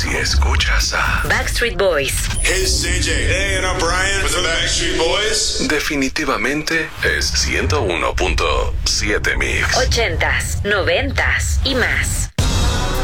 si escuchas a Backstreet Boys. Hey, CJ. Hey, and I'm Brian with the Backstreet Boys. definitivamente es 101.7 Mix. 80s, 90s y más.